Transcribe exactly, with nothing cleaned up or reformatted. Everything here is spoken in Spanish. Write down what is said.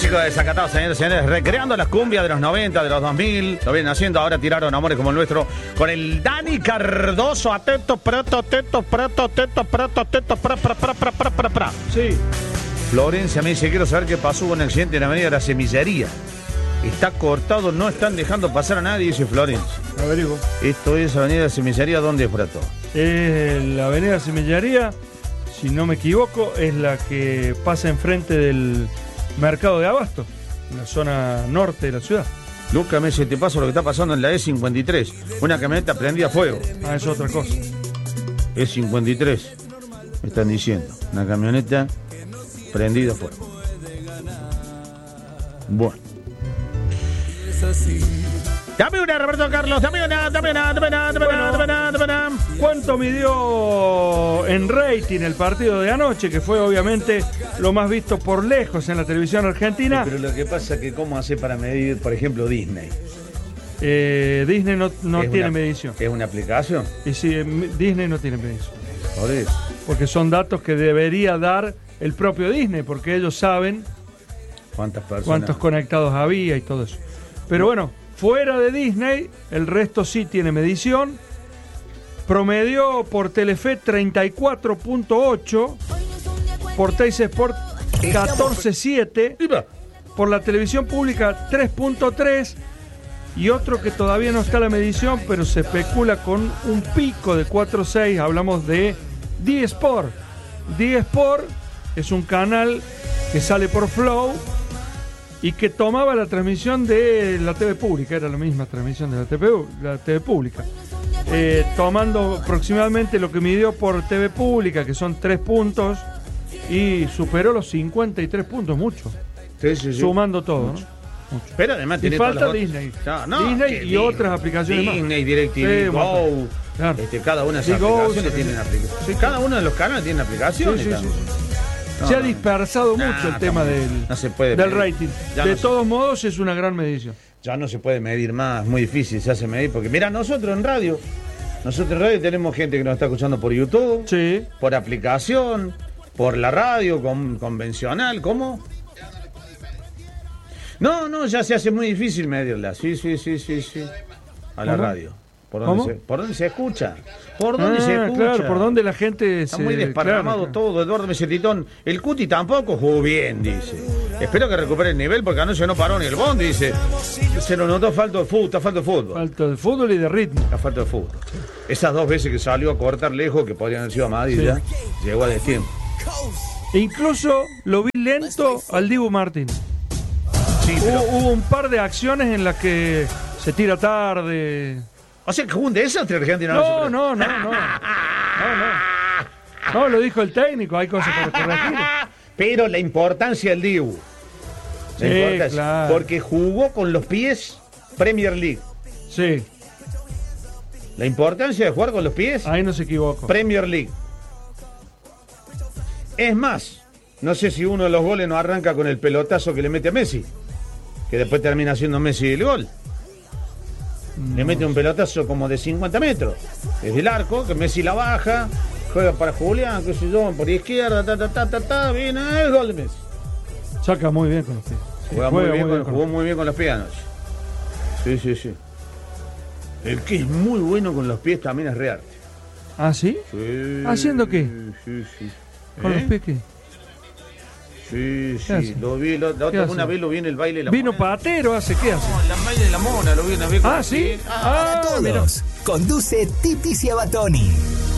chicos de Zacatau, señores y señores, recreando las cumbias de los noventa, de los dos mil. Lo vienen haciendo, ahora tiraron amores como el nuestro con el Dani Cardoso. Atento, prato, atento, prato, atento, prato, atento, pra, pra, pra, pra, pra, pra, pra. Sí. Florencia me dice, quiero saber qué pasó con un accidente en la avenida de la Semillería. Está cortado, no están dejando pasar a nadie, dice Florencia. Averiguo. Esto es avenida de la Semillería, ¿dónde es, Prato? Es la avenida Semillería, si no me equivoco, es la que pasa enfrente del mercado de Abasto, en la zona norte de la ciudad. Lucas me dice, te paso lo que está pasando en la E cincuenta y tres. Una camioneta prendida a fuego. Ah, es otra cosa. E cincuenta y tres, me están diciendo. Una camioneta prendida a fuego. Bueno. Dame una, Roberto Carlos, dame una, dame una, dame una, dame una, dame una, dame una. ¿Cuánto midió en rating el partido de anoche? Que fue obviamente lo más visto por lejos en la televisión argentina. Sí, pero lo que pasa es que cómo hace para medir, por ejemplo, Disney. Eh, Disney no, no tiene una, medición. ¿Es una aplicación? Y sí, Disney no tiene medición. Por eso. Porque son datos que debería dar el propio Disney, porque ellos saben cuántas personas, cuántos conectados había y todo eso. Pero bueno, fuera de Disney, el resto sí tiene medición. Promedió por Telefe treinta y cuatro punto ocho, por Teis Sport catorce punto siete, por la televisión pública tres punto tres y otro que todavía no está en la medición, pero se especula con un pico de cuatro punto seis. Hablamos de D-Sport. D-Sport es un canal que sale por Flow y que tomaba la transmisión de la T V pública, era la misma transmisión de la T V, la T V pública, eh, tomando aproximadamente lo que midió por T V pública, que son tres puntos, y superó los cincuenta y tres puntos, mucho, sí, sí, sí. Sumando todo, mucho. ¿no? Mucho. Pero además tiene y falta las Disney, no, no, Disney y Disney, otras aplicaciones Disney, más. Disney, DirecTV, sí, Go, claro. este, cada una de esas Sí, aplicaciones Go, tienen aplicaciones. Sí, cada uno de los canales tiene aplicaciones. Sí, sí, sí, sí. No, se ha no, dispersado no, mucho no, el tema no, del, no se puede del medir. rating. Ya De no se- todos modos es una gran medición. Ya no se puede medir más, muy difícil se hace medir, porque mira, nosotros en radio, nosotros en radio tenemos gente que nos está escuchando por YouTube, Sí. por aplicación, por la radio con, convencional, ¿cómo? No, no, ya se hace muy difícil medirla, sí, sí, sí, sí, sí, a la ¿Cómo? radio. ¿Por dónde, ¿Cómo? se, ¿Por dónde se escucha? ¿Por dónde Ah, se escucha? claro, por donde la gente Está se... muy desparramado claro, todo, Eduardo Mesetitón. El Cuti tampoco jugó bien, dice. Espero que recupere el nivel porque anoche no paró ni el Bond, dice. Se lo notó falta de fútbol, está falta de fútbol. Falta de fútbol y de ritmo. Está falta de fútbol. Esas dos veces que salió a cortar lejos, que podrían haber sido a Madrid Sí. ya, llegó a destiempo. E incluso lo vi lento al Dibu Martín. Sí, Hubo, pero... hubo un par de acciones en las que se tira tarde. O sea, que jugó un desastre Argentina. No, no, no, no. No, no. No, lo dijo el técnico, hay cosas para corregir. Pero la importancia del Dibu. La Sí, importancia, claro. porque jugó con los pies Premier League. Sí, La importancia de jugar con los pies ahí no se equivocó. Premier League. Es más, no sé si uno de los goles no arranca con el pelotazo que le mete a Messi, que después termina siendo Messi el gol. No. Le mete un pelotazo como de cincuenta metros desde el arco, que Messi la baja, juega para Julián, qué sé yo, por izquierda, ta, ta, ta, ta, ta, viene el gol de Messi. Saca muy bien con los pies. Sí, Juega muy bien, con, con- jugó muy bien con los pies anoche. Sí, sí, sí. El que es muy bueno con los pies también es Rearte. ¿Ah, sí? Sí, ¿Haciendo qué? Sí, sí. ¿Con ¿Eh? los pies qué? Sí, ¿Qué hace? sí, lo vi, la, la ¿Qué otra hace? una vez lo vi en el baile de la Vino mona. patero, hace, ¿qué hace? No, la baile de la mona, lo vi una vez. con Ah, los ¿sí? pies. Ah, Todos. mira. Conduce Titi Ciabatoni.